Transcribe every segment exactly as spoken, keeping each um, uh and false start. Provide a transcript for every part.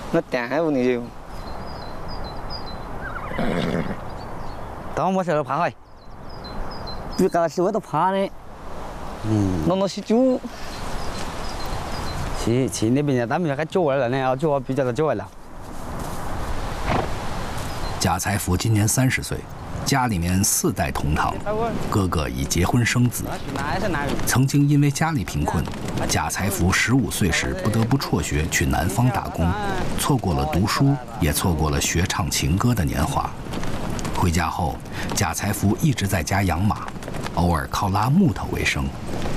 我电还不那就。 当我说怕海，比刚是我都怕的。嗯， 弄弄些酒。 去去那边他们还酒味了呢，酒味比较的酒味了。 贾财福今年三十岁，家里面四代同堂，哥哥已结婚生子。曾经因为家里贫困，贾财福十五岁时不得不辍学去南方打工，错过了读书，也错过了学唱情歌的年华。回家后，贾财福一直在家养马，偶尔靠拉木头为生。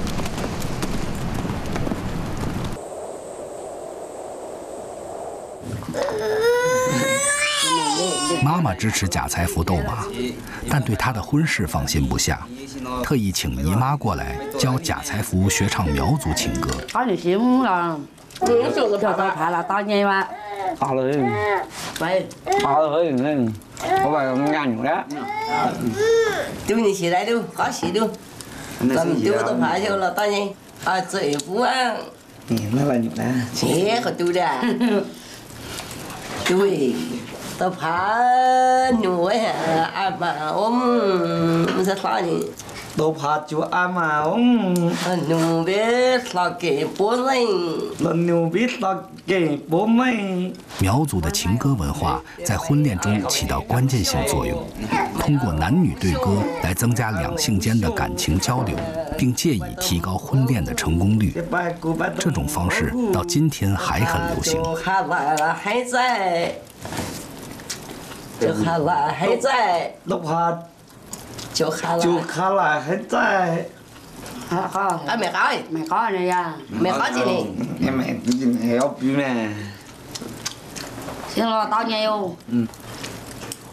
妈妈支持贾财福斗马，但对他的婚事放心不下，特意请姨妈过来教贾财福学唱苗族情歌。 他就行了，就是叫他怕了打你嘛。 怕了很， 对， 怕了很，我把我们家牛了。 丢你起来丢，好洗丢，咱们丢都怕球了，打你啊最不安。 你那来牛了？ 这个丢的，对。都怕牛呀，俺妈我们是啥人？ 都怕就俺妈我们。 牛逼杀给波人。 那牛逼杀给波妹。 苗族的情歌文化在婚恋中起到关键性作用，通过男女对歌来增加两性间的感情交流，并借以提高婚恋的成功率。这种方式到今天还很流行。 还在。就看来还在， 都怕， 就看来， 就看来还在， 还好， 还没好， 没好呢呀， 没好几年， 你没你还要比咩？ 行了，大年哟。 嗯。